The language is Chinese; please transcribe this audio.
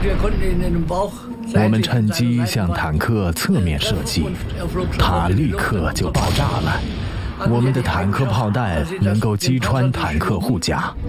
我们趁机向坦克侧面射击，它立刻就爆炸了。我们的坦克炮弹能够击穿坦克护甲。